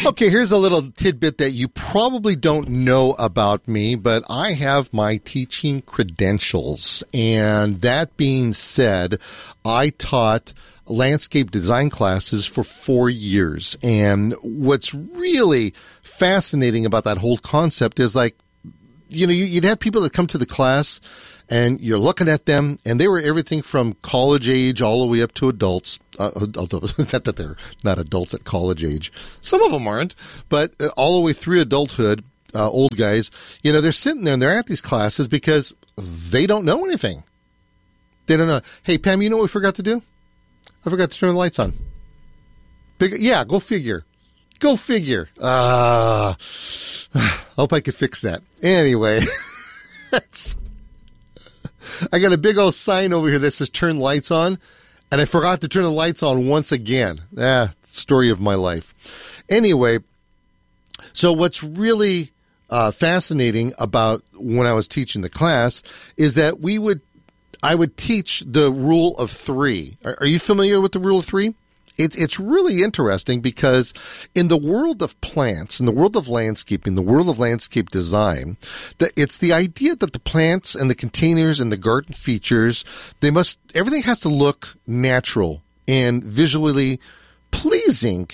Okay, here's a little tidbit that you probably don't know about me, but I have my teaching credentials. And that being said, I taught landscape design classes for 4 years. And what's really fascinating about that whole concept is like, you'd have people that come to the class and you're looking at them and they were everything from college age all the way up to adults. Not that they're not adults at college age. Some of them aren't, but all the way through adulthood, old guys, they're sitting there and they're at these classes because they don't know anything. They don't know. Hey, Pam, you know what we forgot to do? I forgot to turn the lights on. Yeah, go figure. Go figure. I hope I could fix that. Anyway, I got a big old sign over here that says turn lights on, and I forgot to turn the lights on once again. Story of my life. Anyway, so what's really fascinating about when I was teaching the class is that I would teach the rule of 3. Are you familiar with the rule of 3? It's really interesting because in the world of plants, in the world of landscaping, the world of landscape design, it's the idea that the plants and the containers and the garden features, everything has to look natural and visually pleasing.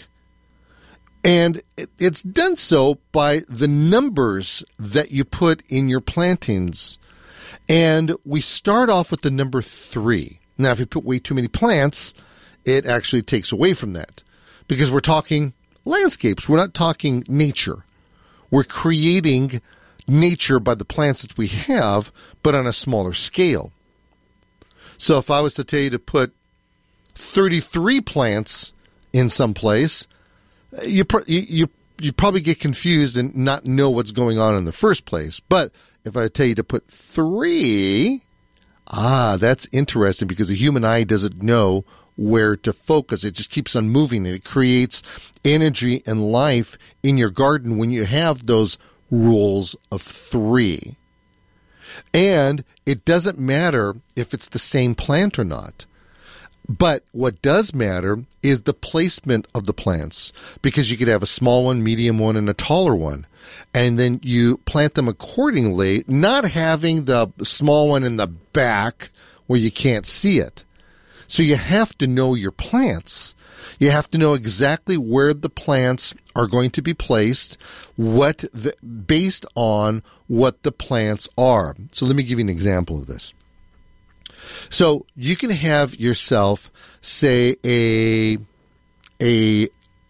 And it's done so by the numbers that you put in your plantings. And we start off with the number 3. Now, if you put way too many plants, it actually takes away from that because we're talking landscapes. We're not talking nature. We're creating nature by the plants that we have, but on a smaller scale. So if I was to tell you to put 33 plants in some place, you probably get confused and not know what's going on in the first place. But if I tell you to put 3, that's interesting because the human eye doesn't know where to focus. It just keeps on moving and it creates energy and life in your garden when you have those rules of 3. And it doesn't matter if it's the same plant or not. But what does matter is the placement of the plants, because you could have a small one, medium one, and a taller one. And then you plant them accordingly, not having the small one in the back where you can't see it. So you have to know your plants. You have to know exactly where the plants are going to be placed, based on what the plants are. So let me give you an example of this. So you can have yourself, say, pick a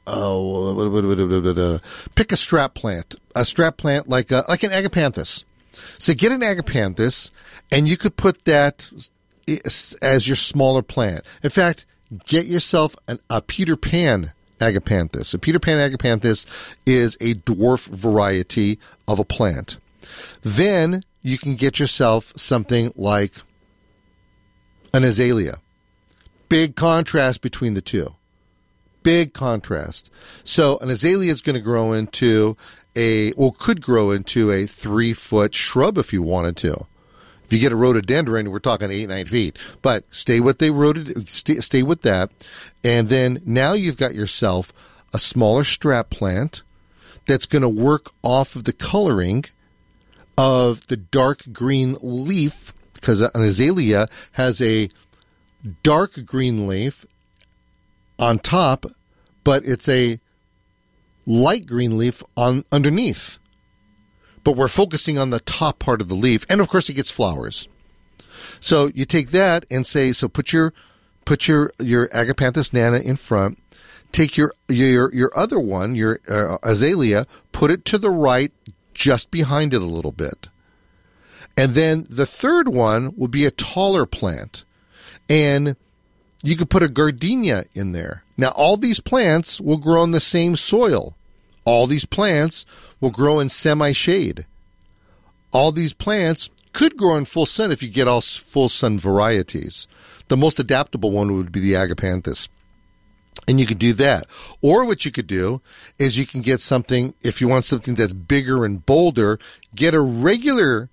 strap plant like an agapanthus. So get an agapanthus, and you could put that as your smaller plant. In fact, get yourself a Peter Pan agapanthus. A Peter Pan agapanthus is a dwarf variety of a plant. Then you can get yourself something like an azalea. Big contrast between the two. Big contrast. So an azalea is going to grow into could grow into a 3-foot shrub if you wanted to. If you get a rhododendron, we're talking 8-9 feet. But stay with stay with that. And then now you've got yourself a smaller strap plant that's going to work off of the coloring of the dark green leaf, because an azalea has a dark green leaf on top, but it's a light green leaf underneath. But we're focusing on the top part of the leaf, and of course it gets flowers. So you take that and say, so put your Agapanthus nana in front. Take your other one, your azalea, put it to the right, just behind it a little bit. And then the third one will be a taller plant. And you could put a gardenia in there. Now, all these plants will grow in the same soil. All these plants will grow in semi-shade. All these plants could grow in full sun if you get all full sun varieties. The most adaptable one would be the Agapanthus. And you could do that. Or what you could do is you can get something, if you want something that's bigger and bolder, get a regular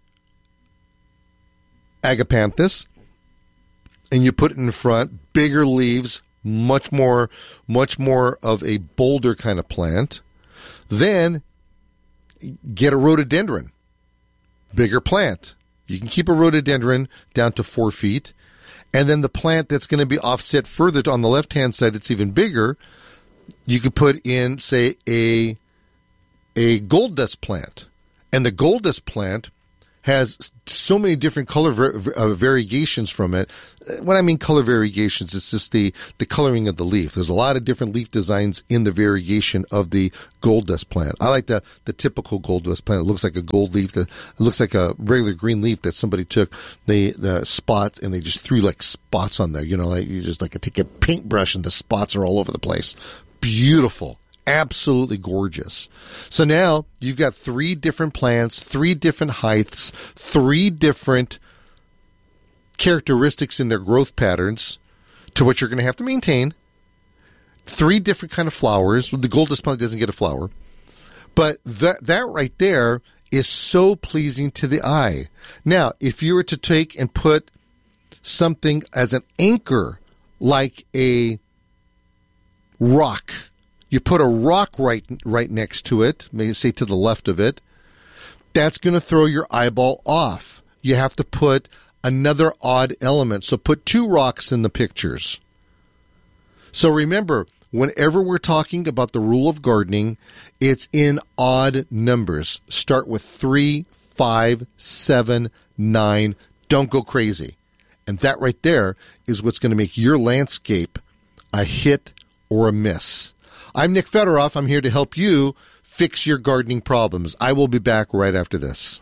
Agapanthus, and you put it in front, bigger leaves, much more of a bolder kind of plant. Then get a rhododendron, bigger plant. You can keep a rhododendron down to 4 feet. And then the plant that's going to be offset further on the left-hand side, it's even bigger. You could put in, say, a gold dust plant. And the gold dust plant has so many different color variations from it. When I mean color variations, it's just the coloring of the leaf. There's a lot of different leaf designs in the variation of the gold dust plant. I like the typical gold dust plant. It looks like a gold leaf. It looks like a regular green leaf that somebody took the spot and they just threw like spots on there. You know, like you just like take a paintbrush and the spots are all over the place. Beautiful. Absolutely gorgeous. So now you've got 3 different plants, 3 different heights, 3 different characteristics in their growth patterns to what you're going to have to maintain. 3 different kind of flowers. The gold dust plant doesn't get a flower. But that right there is so pleasing to the eye. Now, if you were to take and put something as an anchor, like a rock, you put a rock right next to it, maybe say to the left of it, that's going to throw your eyeball off. You have to put another odd element. So put 2 rocks in the pictures. So remember, whenever we're talking about the rule of gardening, it's in odd numbers. Start with 3, 5, 7, 9. Don't go crazy. And that right there is what's going to make your landscape a hit or a miss. I'm Nick Federoff. I'm here to help you fix your gardening problems. I will be back right after this.